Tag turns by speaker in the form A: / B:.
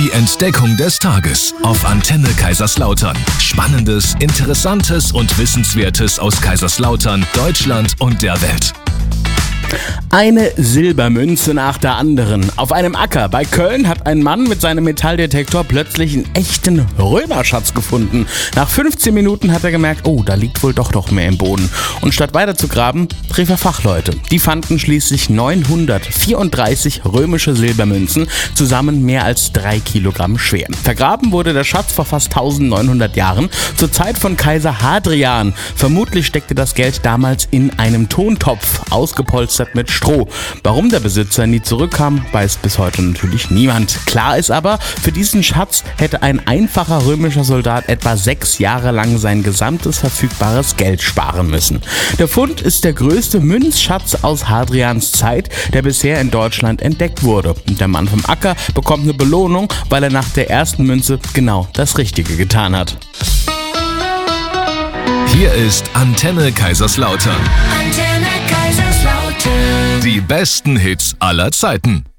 A: Die Entdeckung des Tages auf Antenne Kaiserslautern. Spannendes, Interessantes und Wissenswertes aus Kaiserslautern, Deutschland und der Welt.
B: Eine Silbermünze nach der anderen. Auf einem Acker bei Köln hat ein Mann mit seinem Metalldetektor plötzlich einen echten Römerschatz gefunden. Nach 15 Minuten hat er gemerkt, oh, da liegt wohl doch noch mehr im Boden. Und statt weiter zu graben, rief er Fachleute. Die fanden schließlich 934 römische Silbermünzen, zusammen mehr als 3 Kilogramm schwer. Vergraben wurde der Schatz vor fast 1900 Jahren, zur Zeit von Kaiser Hadrian. Vermutlich steckte das Geld damals in einem Tontopf, ausgepolstert mit Stroh. Warum der Besitzer nie zurückkam, weiß bis heute natürlich niemand. Klar ist aber, für diesen Schatz hätte ein einfacher römischer Soldat etwa 6 Jahre lang sein gesamtes verfügbares Geld sparen müssen. Der Fund ist der größte Münzschatz aus Hadrians Zeit, der bisher in Deutschland entdeckt wurde. Und der Mann vom Acker bekommt eine Belohnung, weil er nach der ersten Münze genau das Richtige getan hat.
A: Hier ist Antenne Kaiserslautern.
C: Antenne Kaiserslautern.
A: Die besten Hits aller Zeiten.